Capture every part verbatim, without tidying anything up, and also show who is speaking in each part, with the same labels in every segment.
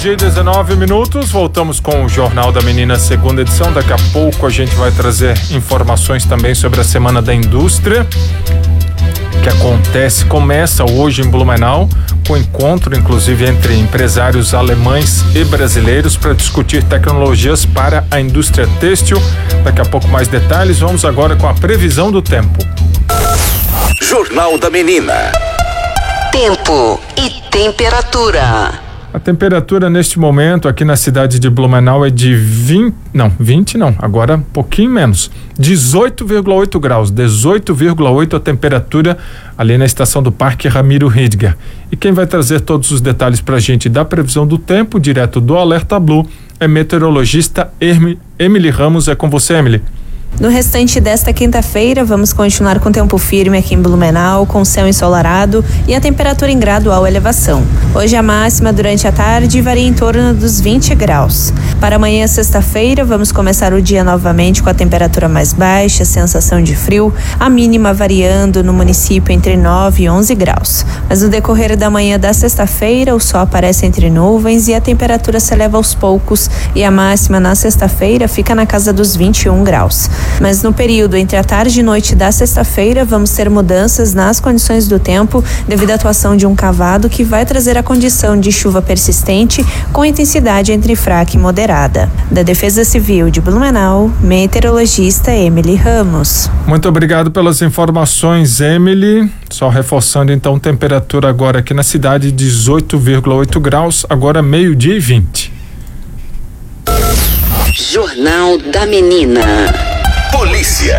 Speaker 1: meio-dia e dezenove minutos, voltamos com o Jornal da Menina, segunda edição. Daqui a pouco a gente vai trazer informações também sobre a Semana da Indústria, que acontece, começa hoje em Blumenau, com encontro inclusive entre empresários alemães e brasileiros para discutir tecnologias para a indústria têxtil. Daqui a pouco mais detalhes. Vamos agora com a previsão do tempo.
Speaker 2: Jornal da Menina.
Speaker 3: Tempo e temperatura.
Speaker 1: A temperatura neste momento aqui na cidade de Blumenau é de vinte, não, vinte não, agora um pouquinho menos, dezoito vírgula oito graus, dezoito vírgula oito a temperatura ali na estação do Parque Ramiro Ridger. E quem vai trazer todos os detalhes pra gente da previsão do tempo, direto do Alerta Blue, é meteorologista Emily Ramos. É com você, Emily.
Speaker 4: No restante desta quinta-feira, vamos continuar com tempo firme aqui em Blumenau, com céu ensolarado e a temperatura em gradual elevação. Hoje a máxima durante a tarde varia em torno dos vinte graus. Para amanhã, sexta-feira, vamos começar o dia novamente com a temperatura mais baixa, sensação de frio, a mínima variando no município entre nove e onze graus. Mas no decorrer da manhã da sexta-feira, o sol aparece entre nuvens e a temperatura se eleva aos poucos e a máxima na sexta-feira fica na casa dos vinte e um graus. Mas no período entre a tarde e noite da sexta-feira, vamos ter mudanças nas condições do tempo devido à atuação de um cavado que vai trazer a condição de chuva persistente com intensidade entre fraca e moderada. Da Defesa Civil de Blumenau, meteorologista Emily Ramos.
Speaker 1: Muito obrigado pelas informações, Emily. Só reforçando então, temperatura agora aqui na cidade dezoito vírgula oito graus, agora meio-dia e vinte.
Speaker 3: Jornal da Menina.
Speaker 2: Polícia.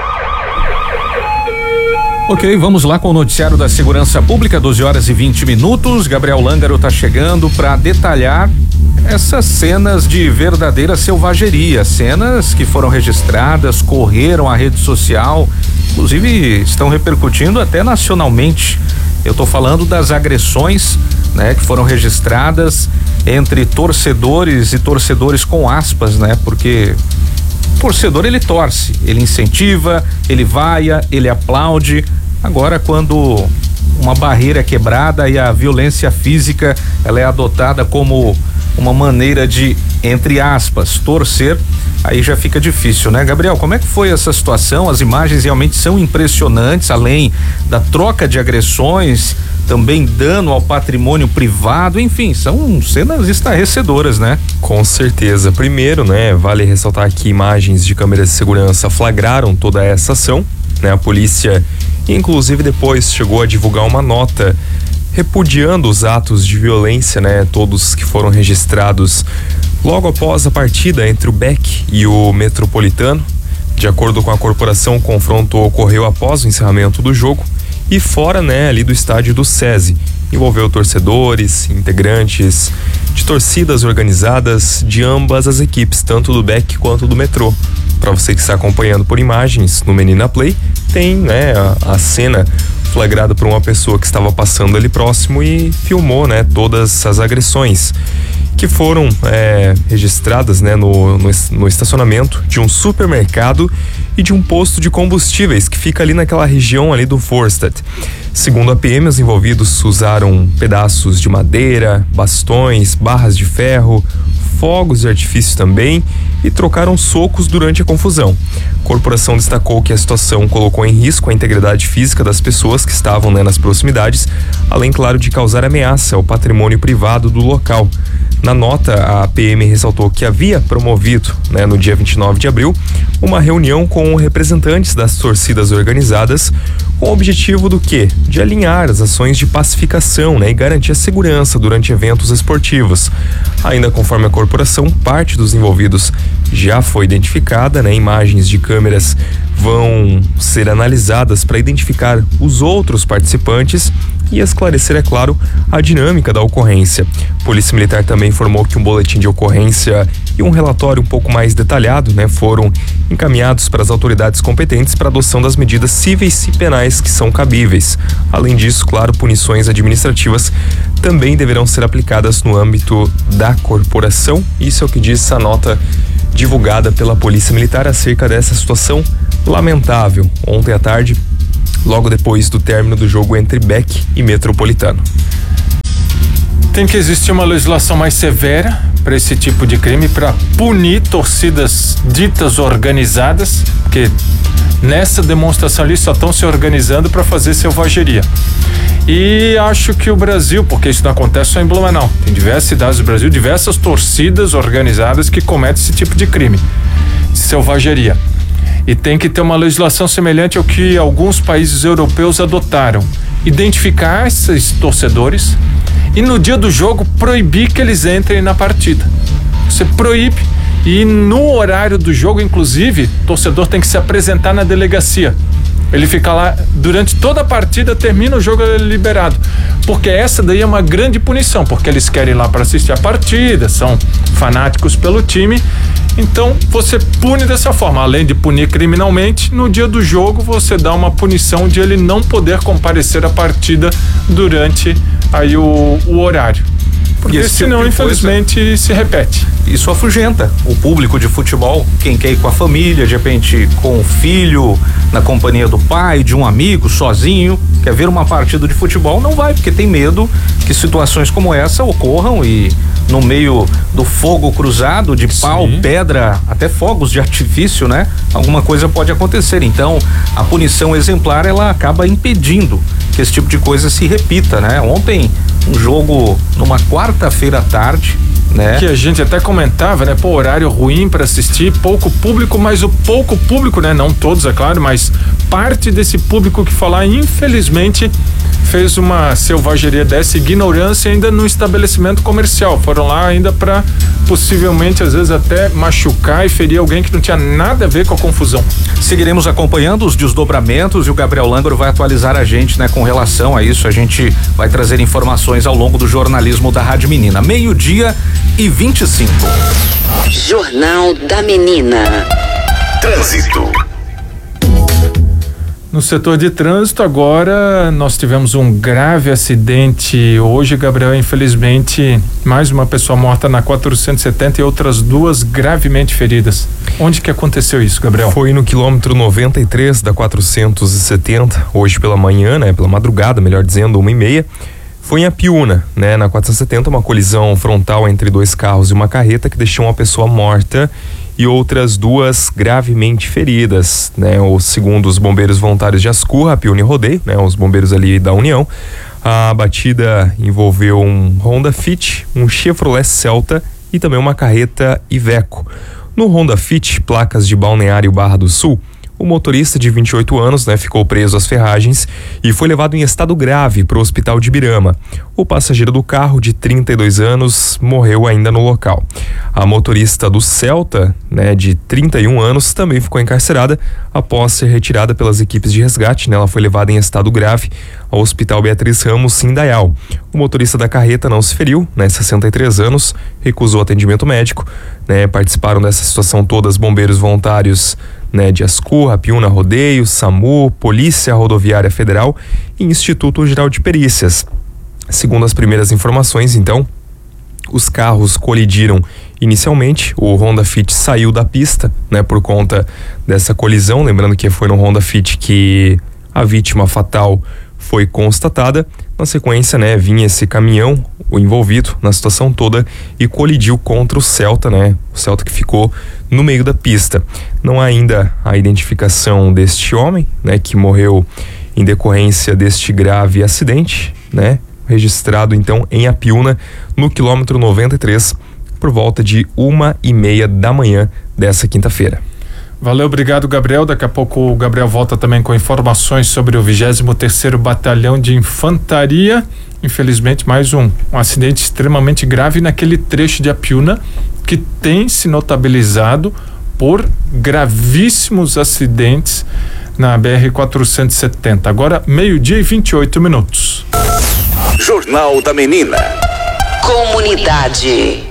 Speaker 5: Ok, vamos lá com o noticiário da Segurança Pública, doze horas e vinte minutos. Gabriel Lângaro está chegando para detalhar essas cenas de verdadeira selvageria, cenas que foram registradas, correram à rede social, inclusive estão repercutindo até nacionalmente. Eu estou falando das agressões, né, que foram registradas entre torcedores e torcedores com aspas, né, porque torcedor ele torce, ele incentiva, ele vaia, ele aplaude. Agora, quando uma barreira é quebrada e a violência física ela é adotada como uma maneira de, entre aspas, torcer, aí já fica difícil, né, Gabriel? Como é que foi essa situação? As imagens realmente são impressionantes, além da troca de agressões, também dano ao patrimônio privado, enfim, são cenas estarrecedoras, né?
Speaker 6: Com certeza. Primeiro, né, vale ressaltar que imagens de câmeras de segurança flagraram toda essa ação, né? A polícia, inclusive, depois chegou a divulgar uma nota repudiando os atos de violência, né, todos que foram registrados logo após a partida entre o B E C e o Metropolitano. De acordo com a corporação, o confronto ocorreu após o encerramento do jogo e fora, né, ali do estádio do SESI. Envolveu torcedores, integrantes de torcidas organizadas de ambas as equipes, tanto do B E C quanto do Metrô. Para você que está acompanhando por imagens no Menina Play, tem, né, a, a cena flagrada por uma pessoa que estava passando ali próximo e filmou, né, todas as agressões que foram é, registradas, né, no, no, no estacionamento de um supermercado e de um posto de combustíveis que fica ali naquela região ali do Forstadt. Segundo a P M, os envolvidos usaram pedaços de madeira, bastões, barras de ferro, fogos de artifício também e trocaram socos durante a confusão. A corporação destacou que a situação colocou em risco a integridade física das pessoas que estavam, né, nas proximidades, além, claro, de causar ameaça ao patrimônio privado do local. Na nota, a P M ressaltou que havia promovido, né, no dia vinte e nove de abril, uma reunião com representantes das torcidas organizadas com o objetivo do quê? De alinhar as ações de pacificação, né, e garantir a segurança durante eventos esportivos. Ainda conforme a corporação, parte dos envolvidos já foi identificada, né, imagens de câmeras vão ser analisadas para identificar os outros participantes e esclarecer, é claro, a dinâmica da ocorrência. A Polícia Militar também informou que um boletim de ocorrência e um relatório um pouco mais detalhado, né, foram encaminhados para as autoridades competentes para adoção das medidas cíveis e penais que são cabíveis. Além disso, claro, punições administrativas também deverão ser aplicadas no âmbito da corporação. Isso é o que diz a nota divulgada pela Polícia Militar acerca dessa situação lamentável ontem à tarde, logo depois do término do jogo entre B E C e Metropolitano.
Speaker 1: Tem que existir uma legislação mais severa para esse tipo de crime, para punir torcidas ditas organizadas, porque nessa demonstração ali só estão se organizando para fazer selvageria. E acho que o Brasil, porque isso não acontece só em Blumenau, tem diversas cidades do Brasil, diversas torcidas organizadas que cometem esse tipo de crime, de selvageria. E tem que ter uma legislação semelhante ao que alguns países europeus adotaram. Identificar esses torcedores e no dia do jogo proibir que eles entrem na partida. Você proíbe e no horário do jogo, inclusive, o torcedor tem que se apresentar na delegacia. Ele fica lá durante toda a partida, termina o jogo, ele é liberado. Porque essa daí é uma grande punição, porque eles querem ir lá para assistir a partida, são fanáticos pelo time. Então você pune dessa forma, além de punir criminalmente, no dia do jogo você dá uma punição de ele não poder comparecer à partida durante aí o, o horário. Porque senão, tipo infelizmente, coisa, se repete.
Speaker 5: Isso afugenta o público de futebol, quem quer ir com a família, de repente com o filho, na companhia do pai, de um amigo, sozinho, quer ver uma partida de futebol, não vai, porque tem medo que situações como essa ocorram e no meio do fogo cruzado, de pau, sim, pedra, até fogos de artifício, né? Alguma coisa pode acontecer. Então, a punição exemplar, ela acaba impedindo que esse tipo de coisa se repita, né? Ontem, um jogo numa quarta-feira à tarde, né?
Speaker 1: Que a gente até comentava, né? Pô, horário ruim para assistir, pouco público, mas o pouco público, né? Não todos, é claro, mas parte desse público que falar, infelizmente, fez uma selvageria dessa, ignorância ainda no estabelecimento comercial. Foram lá ainda para possivelmente, às vezes, até machucar e ferir alguém que não tinha nada a ver com a confusão.
Speaker 5: Seguiremos acompanhando os desdobramentos e o Gabriel Langaro vai atualizar a gente, né, com relação a isso. A gente vai trazer informações ao longo do jornalismo da Rádio Menina. Meio-dia e vinte e cinco.
Speaker 3: Jornal da Menina.
Speaker 2: Trânsito.
Speaker 1: No setor de trânsito, agora nós tivemos um grave acidente hoje, Gabriel, infelizmente, mais uma pessoa morta na quatrocentos e setenta e outras duas gravemente feridas. Onde que aconteceu isso, Gabriel?
Speaker 6: Foi no quilômetro noventa e três da quatrocentos e setenta, hoje pela manhã, né, pela madrugada, melhor dizendo, uma e meia. Foi em Apiúna, né, na quatrocentos e setenta, uma colisão frontal entre dois carros e uma carreta que deixou uma pessoa morta e outras duas gravemente feridas, né? O segundo os bombeiros voluntários de Ascurra, Apiúna e Rodeio, né? Os bombeiros ali da União. A batida envolveu um Honda Fit, um Chevrolet Celta e também uma carreta Iveco. No Honda Fit, placas de Balneário Barra do Sul, o motorista de vinte e oito anos, né, ficou preso às ferragens e foi levado em estado grave para o hospital de Ibirama. O passageiro do carro, de trinta e dois anos, morreu ainda no local. A motorista do Celta, né, de trinta e um anos, também ficou encarcerada após ser retirada pelas equipes de resgate, né? Ela foi levada em estado grave ao Hospital Beatriz Ramos, em Indaial. O motorista da carreta não se feriu, né, sessenta e três anos, recusou atendimento médico, né? Participaram dessa situação todas bombeiros voluntários, né, de Ascurra, Apiúna, Rodeio, SAMU, Polícia Rodoviária Federal e Instituto Geral de Perícias. Segundo as primeiras informações, então, os carros colidiram inicialmente, o Honda Fit saiu da pista, né, por conta dessa colisão, lembrando que foi no Honda Fit que a vítima fatal foi constatada. Na sequência, né, vinha esse caminhão, o envolvido na situação toda, e colidiu contra o Celta, né, o Celta que ficou no meio da pista. Não há ainda a identificação deste homem, né, que morreu em decorrência deste grave acidente, né, registrado então em Apiúna, no quilômetro noventa e três, por volta de uma e meia da manhã dessa quinta-feira.
Speaker 1: Valeu, obrigado, Gabriel. Daqui a pouco o Gabriel volta também com informações sobre o vigésimo terceiro Batalhão de Infantaria. Infelizmente, mais um, um acidente extremamente grave naquele trecho de Apiúna que tem se notabilizado por gravíssimos acidentes na B R quatrocentos e setenta. Agora, meio-dia e vinte e oito minutos.
Speaker 2: Jornal da Menina.
Speaker 3: Comunidade.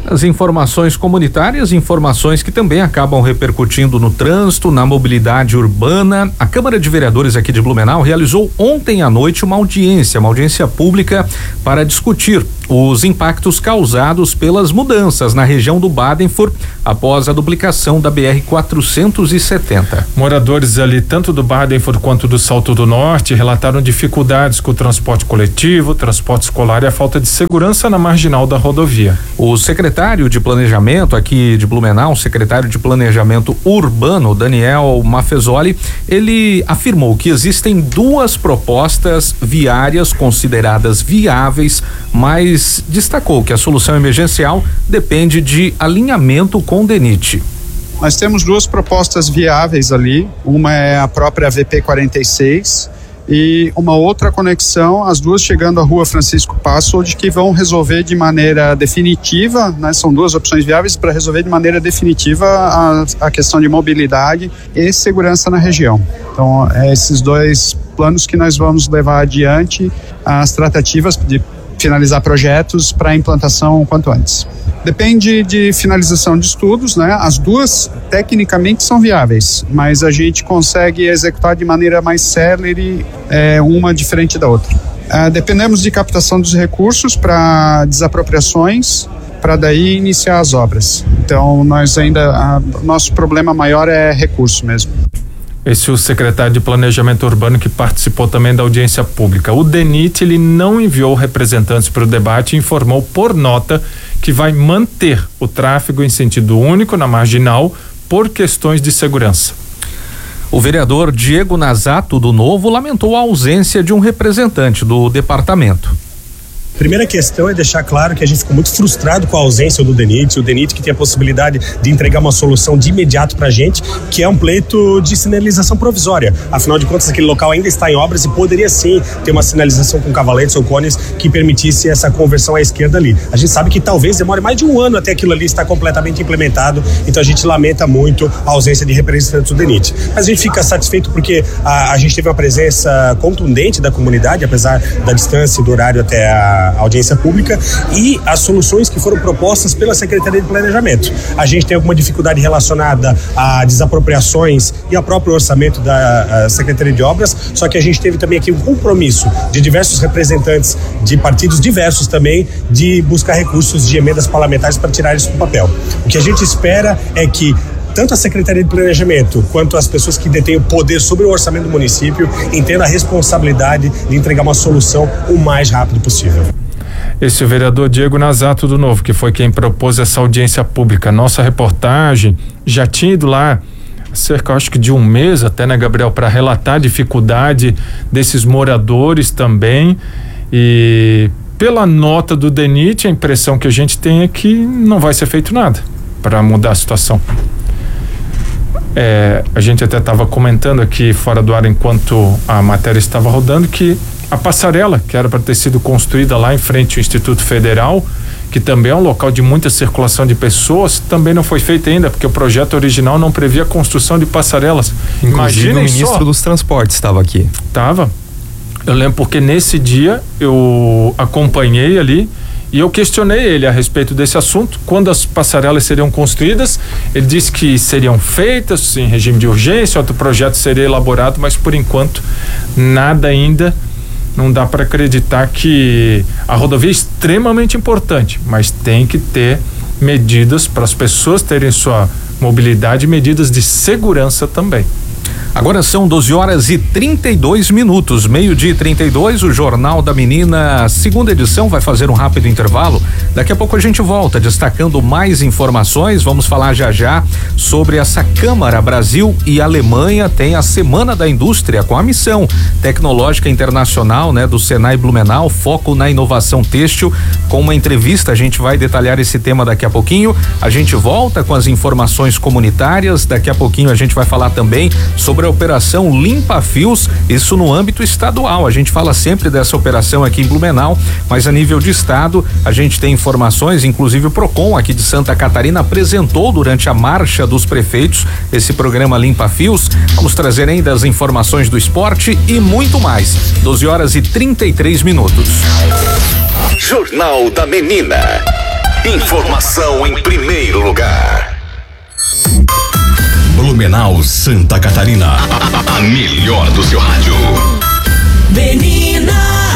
Speaker 5: As informações comunitárias, informações que também acabam repercutindo no trânsito, na mobilidade urbana. A Câmara de Vereadores aqui de Blumenau realizou ontem à noite uma audiência, uma audiência pública para discutir os impactos causados pelas mudanças na região do Badenford após a duplicação da B R quatrocentos e setenta.
Speaker 1: Moradores ali, tanto do Badenford quanto do Salto do Norte, relataram dificuldades com o transporte coletivo, transporte escolar e a falta de segurança na marginal da rodovia.
Speaker 5: O secretário de Planejamento aqui de Blumenau, o secretário de Planejamento Urbano, Daniel Mafezoli, ele afirmou que existem duas propostas viárias consideradas viáveis, mas destacou que a solução emergencial depende de alinhamento com o DENIT.
Speaker 7: Nós temos duas propostas viáveis ali, uma é a própria V P quarenta e seis e uma outra conexão, as duas chegando à Rua Francisco Password, que vão resolver de maneira definitiva, né? São duas opções viáveis para resolver de maneira definitiva a, a questão de mobilidade e segurança na região. Então, é esses dois planos que nós vamos levar adiante as tratativas de finalizar projetos para implantação o quanto antes. Depende de finalização de estudos, né? As duas tecnicamente são viáveis, mas a gente consegue executar de maneira mais célere, é, uma diferente da outra. É, dependemos de captação dos recursos para desapropriações, para daí iniciar as obras. Então, nós ainda, a, nosso problema maior é recurso mesmo.
Speaker 1: Esse é o secretário de Planejamento Urbano que participou também da audiência pública. O DENIT, ele não enviou representantes para o debate e informou por nota que vai manter o tráfego em sentido único na marginal por questões de segurança.
Speaker 5: O vereador Diego Nazato do Novo lamentou a ausência de um representante do departamento.
Speaker 8: Primeira questão é deixar claro que a gente ficou muito frustrado com a ausência do DENIT, o DENIT que tem a possibilidade de entregar uma solução de imediato pra gente, que é um pleito de sinalização provisória. Afinal de contas, aquele local ainda está em obras e poderia sim ter uma sinalização com cavaletes ou cones que permitisse essa conversão à esquerda ali. A gente sabe que talvez demore mais de um ano até aquilo ali estar completamente implementado, então a gente lamenta muito a ausência de representantes do DENIT. Mas a gente fica satisfeito porque a, a gente teve uma presença contundente da comunidade, apesar da distância e do horário até a A audiência pública, e as soluções que foram propostas pela Secretaria de Planejamento. A gente tem alguma dificuldade relacionada a desapropriações e ao próprio orçamento da Secretaria de Obras, só que a gente teve também aqui um compromisso de diversos representantes de partidos diversos também de buscar recursos de emendas parlamentares para tirar isso do papel. O que a gente espera é que tanto a Secretaria de Planejamento quanto as pessoas que detêm o poder sobre o orçamento do município entendam a responsabilidade de entregar uma solução o mais rápido possível.
Speaker 1: Esse é o vereador Diego Nazato do Novo, que foi quem propôs essa audiência pública. Nossa reportagem já tinha ido lá cerca, acho que de um mês até, né, Gabriel, para relatar a dificuldade desses moradores também, e pela nota do DENIT, a impressão que a gente tem é que não vai ser feito nada para mudar a situação. É, a gente até estava comentando aqui fora do ar enquanto a matéria estava rodando que a passarela que era para ter sido construída lá em frente ao Instituto Federal, que também é um local de muita circulação de pessoas, também não foi feita ainda, porque o projeto original não previa a construção de passarelas.
Speaker 6: Inclusive
Speaker 1: Imaginem
Speaker 6: o ministro
Speaker 1: só.
Speaker 6: dos Transportes estava aqui.
Speaker 1: Estava. Eu lembro porque nesse dia eu acompanhei ali e eu questionei ele a respeito desse assunto, quando as passarelas seriam construídas. Ele disse que seriam feitas em regime de urgência, outro projeto seria elaborado, mas por enquanto nada ainda. Não dá para acreditar que a rodovia é extremamente importante, mas tem que ter medidas para as pessoas terem sua mobilidade, medidas de segurança também.
Speaker 5: Agora são doze horas e trinta e dois minutos, meio-dia e trinta e dois, o Jornal da Menina, segunda edição, vai fazer um rápido intervalo. Daqui a pouco a gente volta destacando mais informações. Vamos falar já já sobre essa Câmara. Brasil e Alemanha tem a Semana da Indústria com a missão tecnológica internacional, né, do Senai Blumenau, foco na inovação têxtil. Com uma entrevista, a gente vai detalhar esse tema daqui a pouquinho. A gente volta com as informações comunitárias. Daqui a pouquinho a gente vai falar também sobre a operação Limpa Fios, isso no âmbito estadual. A gente fala sempre dessa operação aqui em Blumenau, mas a nível de estado a gente tem informações, inclusive o Procon aqui de Santa Catarina apresentou durante a marcha dos prefeitos esse programa Limpa Fios. Vamos trazer ainda as informações do esporte e muito mais. doze horas e trinta e três minutos.
Speaker 2: Jornal da Menina. Informação em primeiro lugar.
Speaker 9: Blumenau, Santa Catarina. A melhor do seu rádio.
Speaker 10: Menina!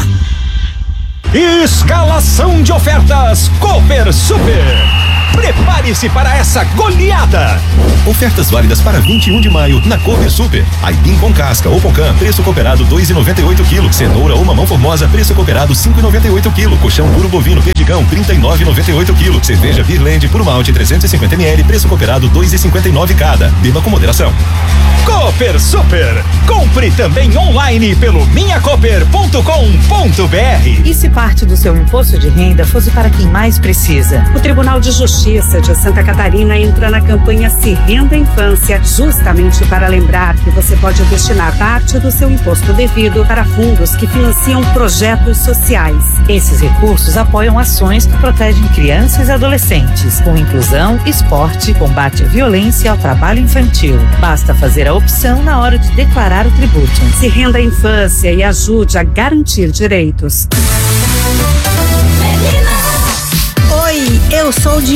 Speaker 11: Escalação de ofertas Cooper Super. Prepare-se para essa goleada.
Speaker 9: Ofertas válidas para vinte e um de maio na Cooper Super. Aipim com casca ou pocã, preço cooperado dois e noventa e oito quilo. Cenoura ou mamão formosa, preço cooperado cinco e noventa e oito quilo. Colchão puro bovino perdigão, trinta e nove e noventa e oito quilo. Cerveja Beerland puro malte trezentos e cinquenta mililitros, preço cooperado dois e cinquenta e nove cada. Beba com moderação.
Speaker 11: Cooper Super. Compre também online pelo minha cooper ponto com ponto br.
Speaker 12: E se parte do seu imposto de renda fosse para quem mais precisa? O Tribunal de Justiça de Santa Catarina entra na campanha Se Renda Infância, justamente para lembrar que você pode destinar parte do seu imposto devido para fundos que financiam projetos sociais. Esses recursos apoiam ações que protegem crianças e adolescentes, com inclusão, esporte, combate à violência e ao trabalho infantil. Basta fazer a opção na hora de declarar o tributo. Se Renda Infância e ajude a garantir direitos.
Speaker 13: Oi, eu sou de